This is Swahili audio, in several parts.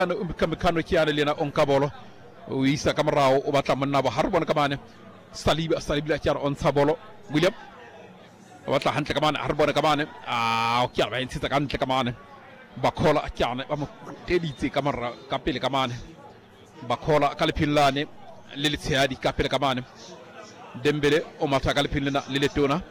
kano kiana lena on kabolo wisa kamrao o batla monna ba harbon kamane salib la kiar on sabolo William batla hantle kamane harbon kamane o kiar ba intita kantle kamane bakola kiane ba mo delite kamara kapele kamane bakola kalpillane lili tiadi kapele kamane Dembele o mata kalpillana lili tona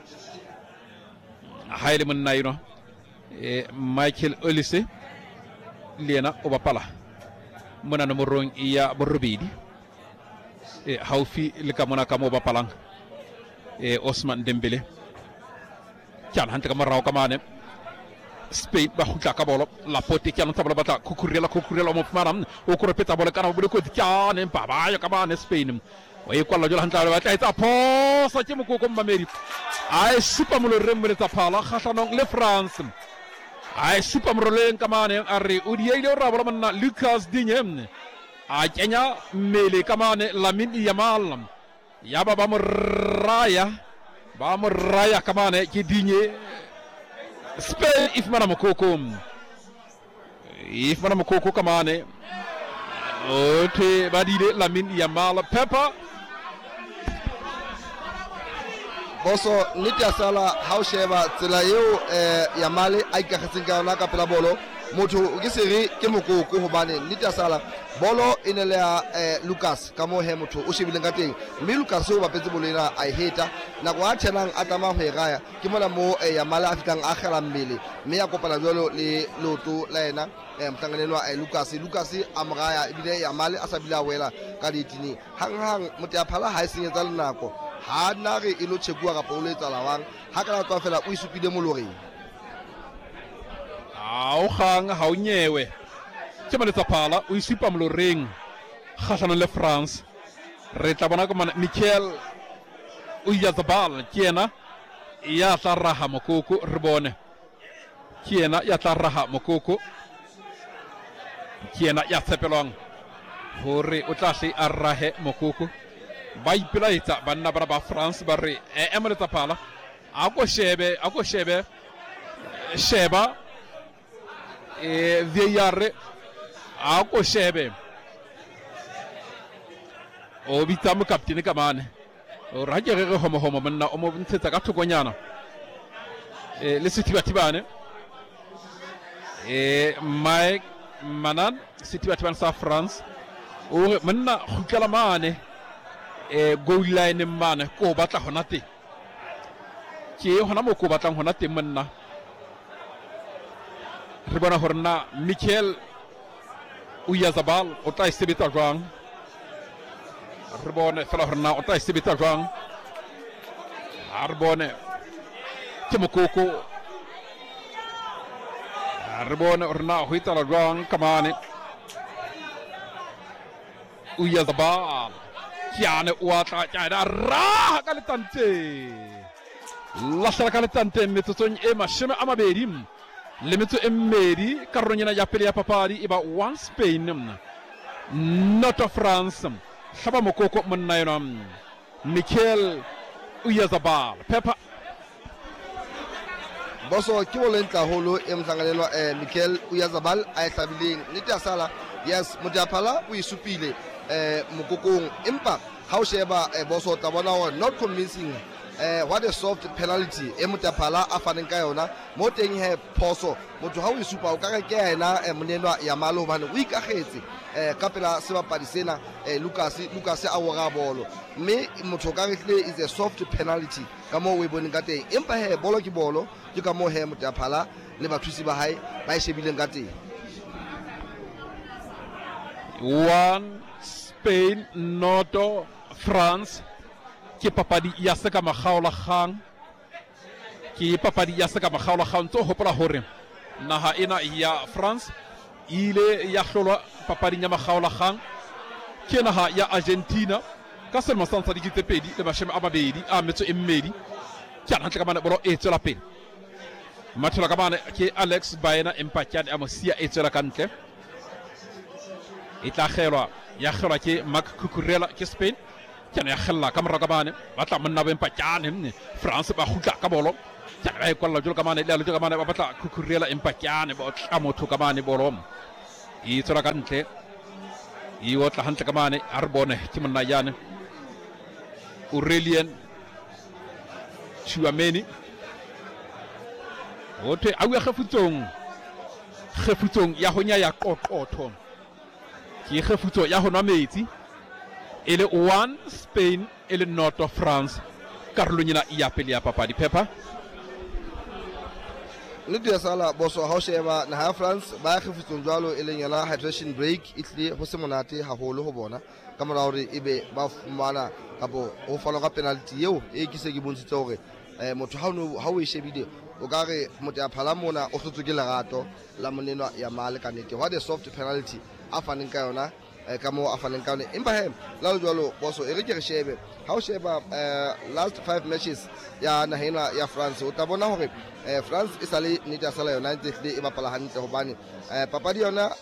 hayre mun nayno e Michael Olise lena o bapala mona no morong iya borobidi e hawfi lika mona kamo bapalang e Osman Dembele kan hante kam raw kamane Spain ba hutla kabolo la poti kan tabla bata kukurela mo maram o ko repeta bola kana bu ko kan baba ya kamane Spain way ko la jol hanta wa tay ta po sa ci ko mbameri ay super mo rembre ta pala khatanong le France ay super mo len kamane arri udiyay le rabala man Lucas Digne a Kenya mele kamane Lamine Yamal ya baba mo raya kamane ki Digne Spain if manam koko kamane o te badide Lamine Yamal Peppa boso nita sala hausheba tsela yeo Yamale aika khasinga na ka pela bolo motho o ke sere ke mokoko hobane nita sala bolo inele ya Lucas kamo he motho o shebile ka teng mme Lucas o bapetse bolo ina a heta na go a tšhelang a tama ho egaya ke mona mo Yamale a fitlang a gela mmele mme ya kopana jolo le loto la ena mtanganelwa Lucas a mogaya ebile Yamale a sabila wela ka ditini hang motho ya phala ha isenyetsa lenako ha nare ilo tshekua ka polo etsa lawang ha kana tswa fela o isupile moloreng o gang ha o nyewe ke maletsa phala o isupa moloreng khatlana le France re tla bona ka Mikel Oyarzabal kiena ya tla raha mokoko re bone kiena ya tla raha mokoko kiena ya tsepelwang hore o tla se arahe mokoko ba ipelaetsa banna ba France ba re emeleta phala ako shebe sheba vieillare ako shebe o bitamo kaptene kamane o rajere homo manna o mo ntsetsa ka thokonyana le setibatibane Mike Manan setibatibane sa France o manna khukela mane goal line mane ko batla hona te ke hona mo ko batlang hona te manna re bona horna Mikel Oyarzabal o tla isebetsa jwang re bone fela horna o tla isebetsa jwang re bone ke mokoko re bone horna ho itala jwang kamane Oyarzabal kiane uata kada raha kalitante lasala kalitante metoton e mashema amaberim le meto emmeri karonyana ya pele ya papari iba one Spain not France shaba mokoko munayona Mikel Oyarzabal Peppa boso ke bolentla holo emtsangalelwa Mikel Oyarzabal a etabileng nita sala yes mojaphala o isupile mokokong empa ha o sheba boso ta bona wa not convincing what a soft penalty motaphala a faneng ka yona mo teng he phoso motho ha o isupa o ka ke yena monenwa Yamale hobane o ikagetse ka pela sebapadi sena Lucas a wora bolo mme motho ka re is a soft penalty ka mo we bone ka teng empa he bolo ke bolo ke ka mo he motaphala le bathusi ba hae ba e shebileng ka teng one Spain noto France ke papadi ya seka makgaola kgang tso hopola hore naha ena ya France ile ya hlolwa papadi ya makgaola kgang ke naha ya Argentina ka selemo sa ntsa dikete pedi le masheme a mabedi a metso e mmedi ke ana tle ka bana bolo e tsela pele mathola ka bana ke Alex Baena empatyane a mosia e tsela kantle e tla kgelwa ke Marc Cucurella ke Spain kana ya khalla kamra ka bane batla monna ba empatyane France ba khutla ka bolo kana e kwalla jolo ka bane le jolo ka bane ba batla Cucurella empatyane ba tla motho ka bane bolo i tsora ka ntle i otla hantle ka mane a re bone ke monna jane Aurelien Tchouameni ote a ya kgefutsong ya ho nya ya qoqotho ke kgefutso ya ho nwa metsi e le 1 Spain e le North of France karolonyana ya pele ya papadi Peppa Lydia Sala boso ha o sheba na ha France ba kgefutsong jwalo e leng yona hydration break Italy ho se monate haholo ho bona ka mora hore ebe ba fumana kapo ho fana ka penalty eo e ke se ke bontshitse hore motho ha o e shebile o ka re motho a phala mona o hlotswe ke lerato la monenwa ya male ka nete what a soft penalty a faneng ka yona ka mo a faneng ka yona empa he la jwalo boso e re ke re shebe ha o sheba last 5 matches ya nahena ya France o tabona hore France e sale Lydia Sala yona ntse e bapala hantle hobane papadi yona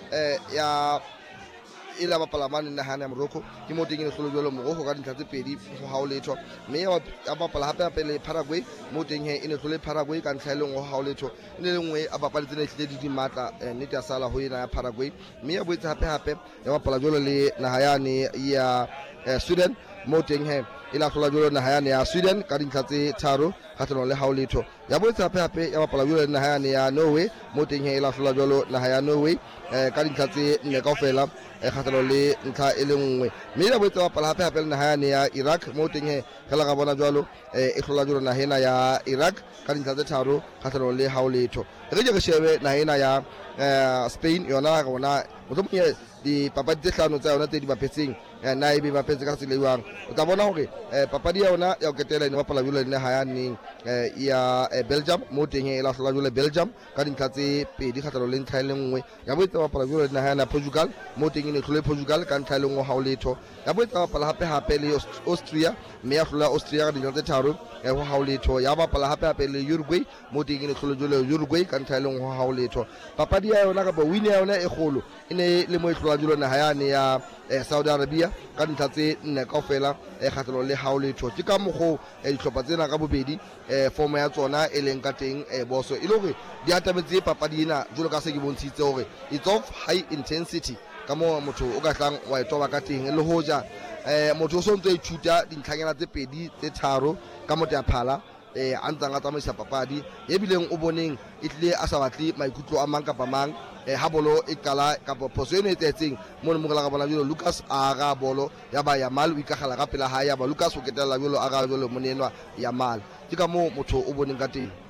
ya ila bapala mane nahana ya Morocco ke mo teng e hlolo jwalo Morocco ka dintlha tse pedi ho ha o letho mme ya bapala hape le Paraguay mo teng he ine hlole Paraguay ka ntlha le ngo ha o letho ine le ngwe a bapala tsena hlile di matla Lydia Sala ho ina ya Paraguay mme ya boetse hape ya bapala jwalo le nahayane ya Sweden mo teng he ila hlola jwalo nahayane ya Sweden ka dintlha tse tharo khatlano le ha o letho ya boetse hape ya bapala jwalo le nahayane ya Norway mo teng he ila hlola jwalo nahaya Norway ka dintlha tse nne kaofela khatlano le ntlha e le nngwe mme ya boetse bapala hape le nahayane ya Iraq mo teng he khala ga bona jwalo e hlola jwalo nahena ya Iraq ka dintlha tse tharo khatlano le ha o letho re je re shebe nahena ya Spain yona rona motlhomong di papadi tse hlano tsa yona tse di bapetseng na e be bapetse ka tsela iwang o tla bona hore papadi ya yona ya o ketela ine bapala jwalo le hayaneng ya Belgium mo teng e la hlola jwalo Belgium ka dintlha tse pedi khatlano le ntlha le nngwe ya boetse bapala jwalo le hayana Portugal mo teng ine hlole Portugal ka ntlha le nngwe ha o letho ya boetse bapala hape le Austria mme ya hlola Austria ka dintlha tse tharo ho ha o letho ya bapala hape le Uruguay mo teng ine hlole jwalo Uruguay ka ntlha le nngwe ha o letho papadi ya yona ka win ya yona e kgolo ine le mo e hlola jwalo nahayane ya Saudi Arabia ka dintlha tse nne kaofela khatlano le ha o letho ke ka mogho dihlopha tsena ka bobedi form ya tsona e leng ka teng boso e le hore di atametse papadi ena jwalo ka se ke bontshitse hore it's of high intensity ka mo motho o ka tlang wa etoba ka teng le hoja motho o so ntse ithuta dintlhanyana tse pedi tse tharo ka motho ya phala a ntsang a tsamaisa papadi e bileng o boneng e tlile a sa batle maikutlo a mang kapa mang ha bolo e kala kapa phoso eno e tsetseng mo ne mo la ka bona jolo Lucas a ga bolo ya ba ya mal o ikagala ka pela ha ya ba Lucas o ketela jolo a ga jolo monenwa ya mal ke ka mo motho o boneng ka teng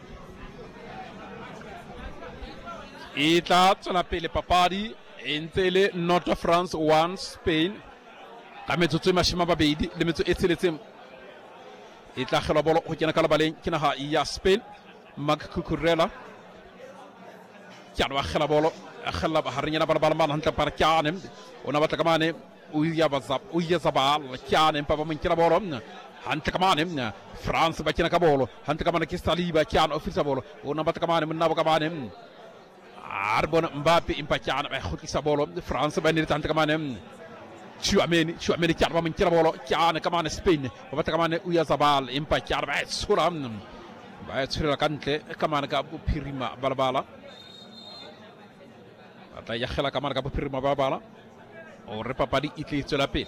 e tla tswela pele papadi e ntse le North of France 1 Spain ka metsotso e mashima babedi le metso e tsheletseng e tla kgelwa bolo ho kena ka lebaleng ke naha ya Spain Marc Cucurella wa khela bolo khela harinyana bala man hanta par kyanem ona batla kamane uya zabal kyanem papa mun kira bolo hanta kamane France ba kina ka bolo hanta kamane ki Saliba kyan ofisa bolo ona batla kamane mun nabo kamane arbon Mbappe impa kyan ba khoti sa bolo France ba ni hanta kamane Tchouameni kyan ba mun kira bolo kyan kamane Spain ba batla kamane uya zabal impa kyan ba suram ba tsira kante kamane ka pirima balbala ata ya khela kamana ka pirima babala o re papadi itli tsela pe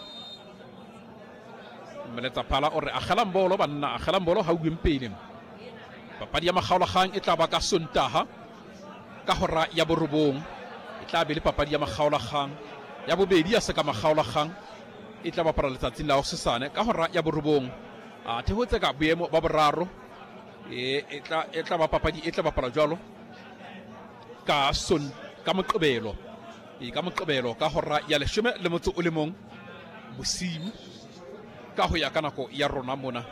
meleta pala o re akhalam bolo banna akhalam bolo ha gwimpelim papadi ya makhawla khang e tla ba ka sontaha ka hora ya borobong e tla be le papadi ya makhawla khang ya bobedi ya se ka makhawla khang e tla ba para letsatsi la osesane ka hora ya borobong a the hotse ka boemo ba boraro e tla ba papadi e tla ba para jwalo ka ka moqebelo ka hora ya leshome le motso o le mong bosiu ka ho ya ka nako ya rona mona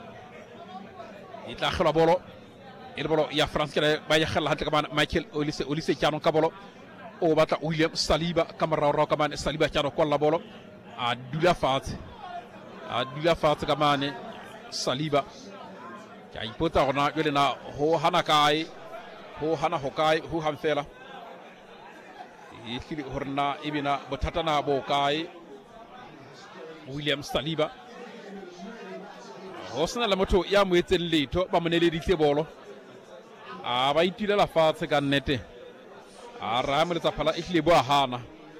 e tla kgelwa bolo e le bolo ya France ke ba ya khela hantle ka Michael Olise Tjano ka bolo o batla William Saliba ka morao ka mane Saliba Tjano kwa la bolo a dula fatshe ka mane Saliba ya ipota rona jwale na ho hana kae ho hamfela e hlile horna ibina bothata na bo kae William Saliba ho sena la motho ya mo etseng letho ba moneleditse bolo a ba itile la fatshe ka nnete a raya moletsa phala e hlile bo a hana